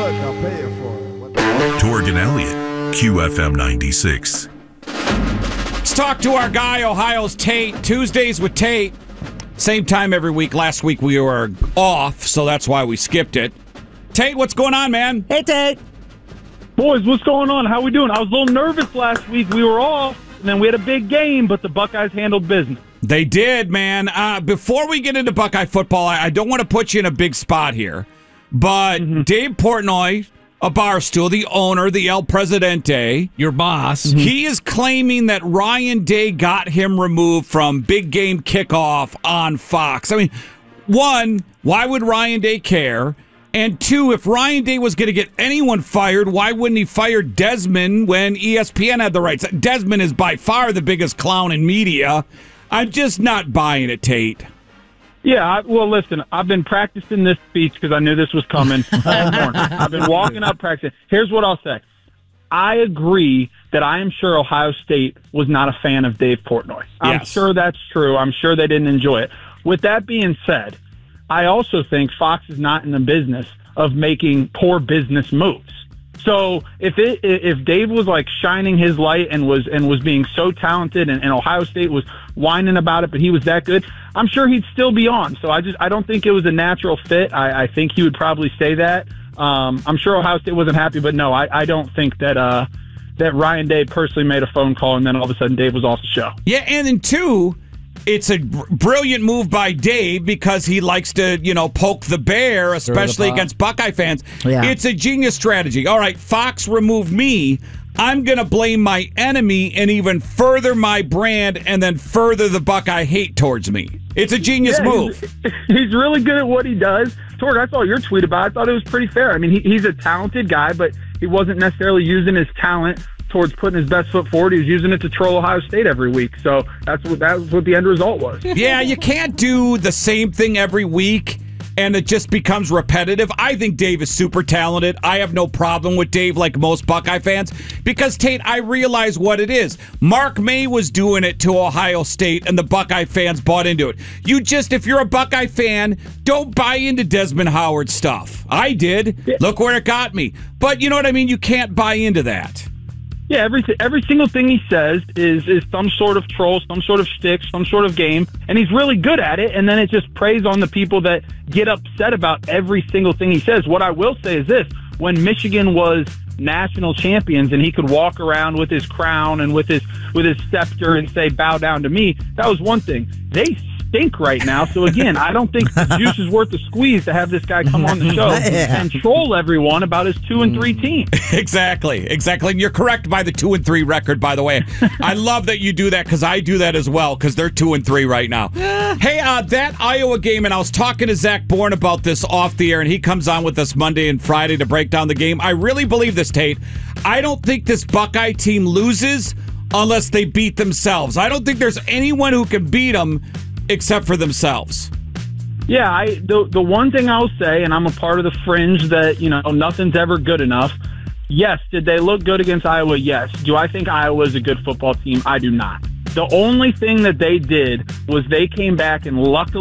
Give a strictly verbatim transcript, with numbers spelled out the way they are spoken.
Look, I'll pay you for it. What- Torg and Elliott, Q F M ninety-six. Let's talk to our guy, Ohio's Tate. Tuesdays with Tate. Same time every week. Last week we were off, so that's why we skipped it. Tate, what's going on, man? Hey, Tate. Boys, what's going on? How we doing? I was a little nervous last week. We were off, and then we had a big game, but the Buckeyes handled business. They did, man. Uh, before we get into Buckeye football, I, I don't want to put you in a big spot here, but mm-hmm. Dave Portnoy, a barstool, the owner, the El Presidente, your boss, mm-hmm. he is claiming that Ryan Day got him removed from Big Game Kickoff on Fox. I mean, one, why would Ryan Day care? And two, if Ryan Day was going to get anyone fired, why wouldn't he fire Desmond when E S P N had the rights? Desmond is by far the biggest clown in media. I'm just not buying it, Tate. Yeah, I, well, listen, I've been practicing this speech because I knew this was coming all morning. I've been walking up practicing. Here's what I'll say. I agree that I am sure Ohio State was not a fan of Dave Portnoy. I'm yes. sure that's true. I'm sure they didn't enjoy it. With that being said, I also think Fox is not in the business of making poor business moves. So if it, if Dave was like shining his light and was and was being so talented and, and Ohio State was whining about it, but he was that good, I'm sure he'd still be on. So I just I don't think it was a natural fit. I, I think he would probably say that. Um, I'm sure Ohio State wasn't happy, but no, I, I don't think that uh, that Ryan Day personally made a phone call and then all of a sudden Dave was off the show. Yeah, and then two, it's a br- brilliant move by Dave because he likes to, you know, poke the bear, especially the against Buckeye fans. Yeah. It's a genius strategy. All right, Fox removed me. I'm going to blame my enemy and even further my brand and then further the Buckeye hate towards me. It's a genius yeah, move. He's, he's really good at what he does. Torg, I saw your tweet about it. I thought it was pretty fair. I mean, he, he's a talented guy, but he wasn't necessarily using his talent towards putting his best foot forward. He was using it to troll Ohio State every week. So that's what that's what the end result was. Yeah, you can't do the same thing every week and it just becomes repetitive. I think Dave is super talented. I have no problem with Dave like most Buckeye fans because, Tate, I realize what it is. Mark May was doing it to Ohio State and the Buckeye fans bought into it. You just, if you're a Buckeye fan, don't buy into Desmond Howard stuff. I did. Yeah. Look where it got me. But you know what I mean? You can't buy into that. Yeah, every every single thing he says is is some sort of troll, some sort of shtick, some sort of game, and he's really good at it. And then it just preys on the people that get upset about every single thing he says. What I will say is this: when Michigan was national champions and he could walk around with his crown and with his with his scepter and say "bow down to me," that was one thing. They stink right now. So again, I don't think the juice is worth the squeeze to have this guy come on the show yeah. and troll everyone about his two and three team. Exactly, exactly. And you're correct by the two and three record, by the way. I love that you do that because I do that as well because they're two and three right now. Hey, uh, that Iowa game, and I was talking to Zach Bourne about this off the air, and he comes on with us Monday and Friday to break down the game. I really believe this, Tate. I don't think this Buckeye team loses unless they beat themselves. I don't think there's anyone who can beat them except for themselves. Yeah, I the the one thing I'll say, and I'm a part of the fringe that, you know, nothing's ever good enough. Yes, did they look good against Iowa? Yes. Do I think Iowa is a good football team? I do not. The only thing that they did was they came back and luckily